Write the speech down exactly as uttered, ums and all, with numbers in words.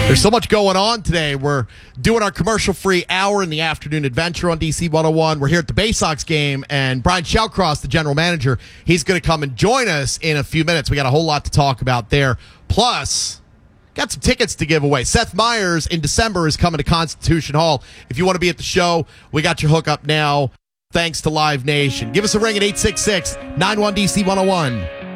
There's so much going on today. We're doing our commercial-free hour in the afternoon adventure on D C one oh one. We're here at the Bay Sox game, and Brian Shellcross, the general manager, he's going to come and join us in a few minutes. We got a whole lot to talk about there. Plus, got some tickets to give away. Seth Meyers in December is coming to Constitution Hall. If you want to be at the show, we got your hookup now. Thanks to Live Nation. Give us a ring at eight six six, nine one D C one oh one.